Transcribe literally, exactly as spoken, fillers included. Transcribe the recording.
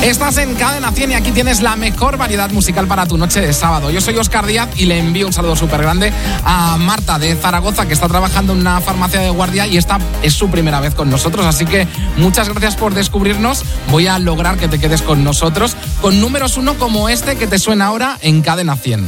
Estás en Cadena cien y aquí tienes la mejor variedad musical para tu noche de sábado. Yo soy Óscar Díaz y le envío un saludo súper grande a Marta de Zaragoza, que está trabajando en una farmacia de guardia y esta es su primera vez con nosotros. Así que muchas gracias por descubrirnos. Voy a lograr que te quedes con nosotros con números uno como este que te suena ahora en Cadena cien.